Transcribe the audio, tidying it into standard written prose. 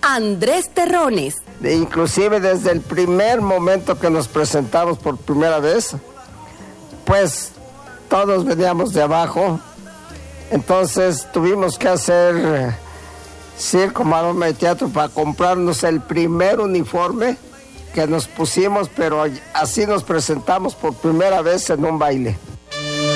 Andrés Terrones. Inclusive desde el primer momento que nos presentamos por primera vez, pues todos veníamos de abajo, entonces tuvimos que hacer circo, maroma y teatro para comprarnos el primer uniforme que nos pusimos, pero así nos presentamos por primera vez en un baile.